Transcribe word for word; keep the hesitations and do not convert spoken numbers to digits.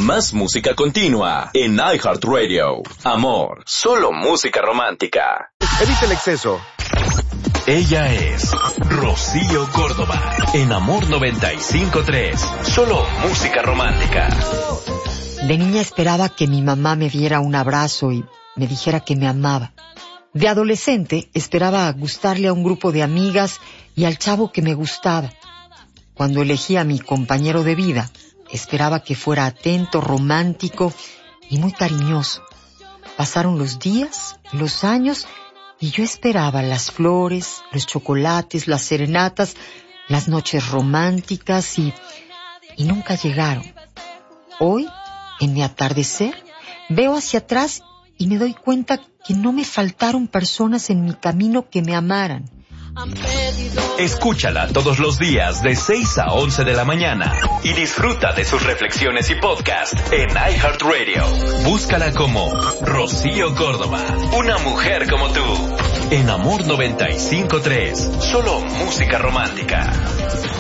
Más música continua en iHeartRadio. Amor, solo música romántica. Evita el exceso. Ella es Rocío Córdoba en Amor noventa y cinco punto tres. Solo música romántica. De niña esperaba que mi mamá me diera un abrazo y me dijera que me amaba. De adolescente esperaba gustarle a un grupo de amigas y al chavo que me gustaba. Cuando elegí a mi compañero de vida, esperaba que fuera atento, romántico y muy cariñoso. Pasaron los días, los años, y yo esperaba las flores, los chocolates, las serenatas, las noches románticas y, y nunca llegaron. Hoy, en mi atardecer, veo hacia atrás y me doy cuenta que no me faltaron personas en mi camino que me amaran. Escúchala todos los días de seis a once de la mañana y disfruta de sus reflexiones y podcast en iHeartRadio. Búscala como Rocío Córdoba, una mujer como tú, en Amor noventa y cinco punto tres. Solo música romántica.